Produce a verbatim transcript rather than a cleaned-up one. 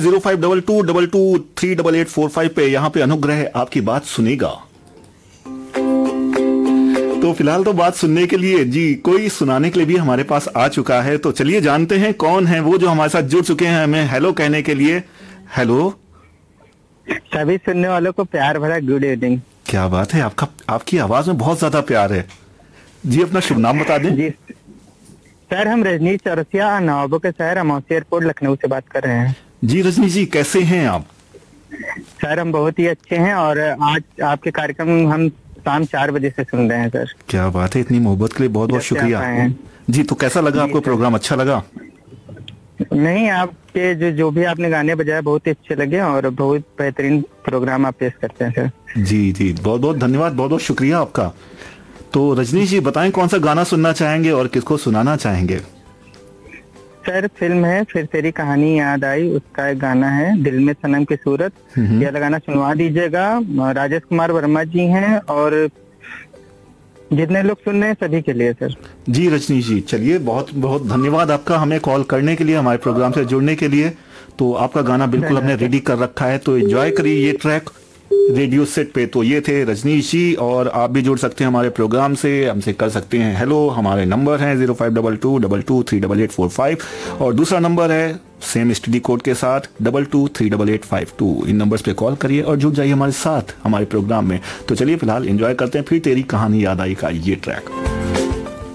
Zero five double two double two three double eight four five पे यहाँ पे अनुग्रह आपकी बात सुनेगा। तो फिलहाल तो बात सुनने के लिए जी कोई सुनाने के लिए भी हमारे पास आ चुका है, तो चलिए जानते हैं कौन है वो जो हमारे साथ जुड़ चुके हैं हमें हेलो कहने के लिए। हेलो, सभी सुनने वालों को प्यार भरा गुड इवनिंग। क्या बात है, आपका आपकी आवाज में बहुत ज्यादा प्यार है जी। अपना शुभ नाम बता दें। जी सर, हम रजनीश चौरसिया नवाबों के शहर अमौसी एयरपोर्ट लखनऊ से बात कर रहे हैं। जी रजनीश जी, कैसे हैं आप? सर हम बहुत ही अच्छे हैं और आज आपके कार्यक्रम हम शाम चार बजे से सुन रहे हैं सर। क्या बात है, इतनी मोहब्बत के लिए बहुत बहुत शुक्रिया जी। तो कैसा लगा आपको प्रोग्राम, अच्छा लगा? नहीं, आपके जो जो भी आपने गाने बजाए बहुत ही अच्छे लगे और बहुत बेहतरीन प्रोग्राम आप पेश करते हैं सर। जी जी, बहुत बहुत धन्यवाद, बहुत बहुत शुक्रिया आपका। तो रजनीश जी बताएं कौन सा गाना सुनना चाहेंगे और किसको सुनाना चाहेंगे? सर फिल्म है फिर तेरी कहानी याद आई, उसका एक गाना है दिल में सनम की सूरत, यह गाना सुनवा दीजिएगा। राजेश कुमार वर्मा जी हैं और जितने लोग सुन रहे हैं सभी के लिए सर। जी रजनीश जी, चलिए बहुत बहुत धन्यवाद आपका हमें कॉल करने के लिए, हमारे प्रोग्राम से जुड़ने के लिए। तो आपका गाना बिल्कुल हमने रेडी कर रखा है, तो एंजॉय करिए ये ट्रैक रेडियो सेट पे। तो ये थे रजनीश जी, और आप भी जुड़ सकते हैं हमारे प्रोग्राम से, हमसे कर सकते हैं हेलो। हमारे नंबर हैं zero five double two double two three double eight four five और दूसरा नंबर है सेम एसटीडी कोड के साथ double two three double eight five to. In numbers पे कॉल करिए और जुड़ जाइए हमारे साथ हमारे प्रोग्राम में। तो चलिए फिलहाल एंजॉय करते हैं फिर तेरी कहानी याद आई का ये ट्रैक।